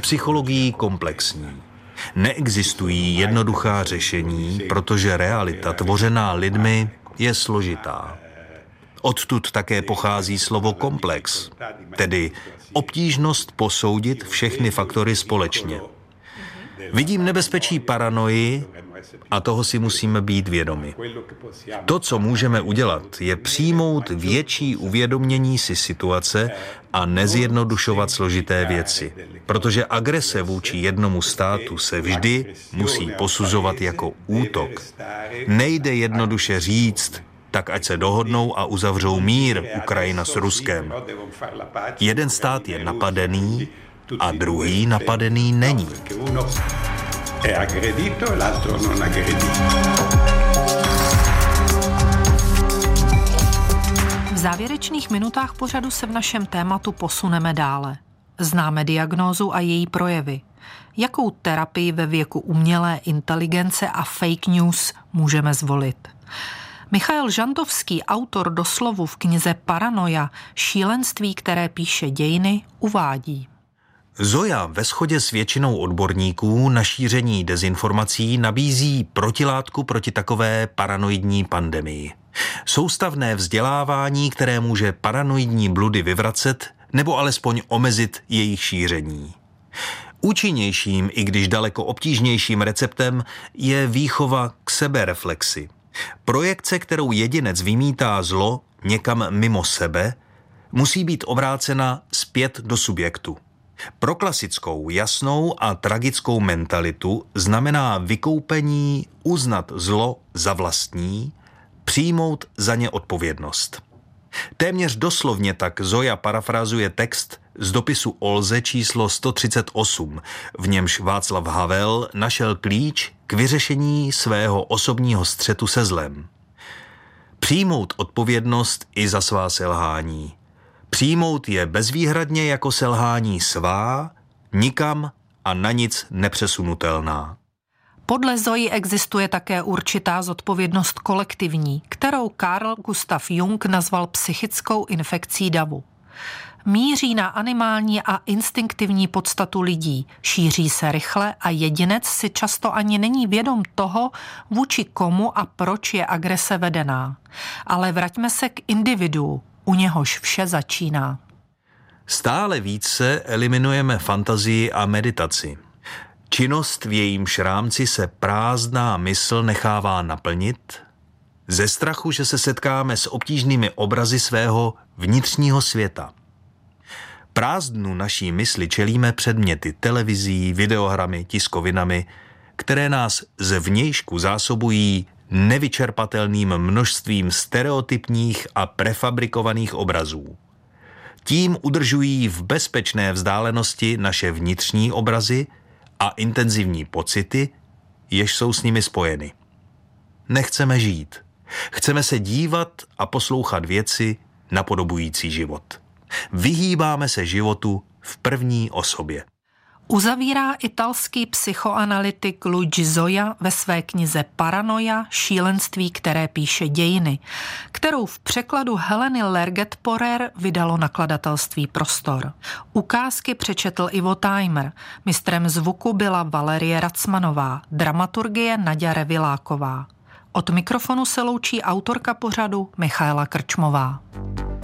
psychologií komplexní. Neexistují jednoduchá řešení, protože realita tvořená lidmi je složitá. Odtud také pochází slovo komplex, tedy obtížnost posoudit všechny faktory společně. Vidím nebezpečí paranoji a toho si musíme být vědomi. To, co můžeme udělat, je přijmout větší uvědomění si situace a nezjednodušovat složité věci, protože agrese vůči jednomu státu se vždy musí posuzovat jako útok. Nejde jednoduše říct, tak ať se dohodnou a uzavřou mír Ukrajina s Ruskem. Jeden stát je napadený a druhý napadený není. V závěrečných minutách pořadu se v našem tématu posuneme dále. Známe diagnózu a její projevy. Jakou terapii ve věku umělé inteligence a fake news můžeme zvolit? Michail Žantovský, autor doslovu v knize Paranoja, šílenství, které píše dějiny, uvádí. Zoja ve shodě s většinou odborníků na šíření dezinformací nabízí protilátku proti takové paranoidní pandemii. Soustavné vzdělávání, které může paranoidní bludy vyvracet nebo alespoň omezit jejich šíření. Účinnějším, i když daleko obtížnějším receptem je výchova k sebereflexi. Projekce, kterou jedinec vymítá zlo někam mimo sebe, musí být obrácena zpět do subjektu. Pro klasickou, jasnou a tragickou mentalitu znamená vykoupení uznat zlo za vlastní, přijmout za ně odpovědnost. Téměř doslovně tak Zoja parafrázuje text z dopisu Olze číslo 138, v němž Václav Havel našel klíč k vyřešení svého osobního střetu se zlem. Přijmout odpovědnost i za svá selhání. Přijmout je bezvýhradně jako selhání svá, nikam a na nic nepřesunutelná. Podle Zoji existuje také určitá zodpovědnost kolektivní, kterou Carl Gustav Jung nazval psychickou infekcí davu. Míří na animální a instinktivní podstatu lidí, šíří se rychle a jedinec si často ani není vědom toho, vůči komu a proč je agrese vedená. Ale vraťme se k individu, u něhož vše začíná. Stále více eliminujeme fantazii a meditaci. Činnost, v jejímž rámci se prázdná mysl nechává naplnit, ze strachu, že se setkáme s obtížnými obrazy svého vnitřního světa. Prázdnu naší mysli čelíme předměty televizí, videohrami, tiskovinami, které nás zvnějšku zásobují nevyčerpatelným množstvím stereotypních a prefabrikovaných obrazů. Tím udržují v bezpečné vzdálenosti naše vnitřní obrazy a intenzivní pocity, jež jsou s nimi spojeny. Nechceme žít. Chceme se dívat a poslouchat věci napodobující život. Vyhýbáme se životu v první osobě. Uzavírá italský psychoanalytik Luigi Zoja ve své knize Paranoja, šílenství, které píše dějiny, kterou v překladu Heleny Lerget-Porer vydalo nakladatelství Prostor. Ukázky přečetl Ivo Tajmer, mistrem zvuku byla Valerie Racmanová, dramaturgie Naďa Reviláková. Od mikrofonu se loučí autorka pořadu Michaela Krčmová.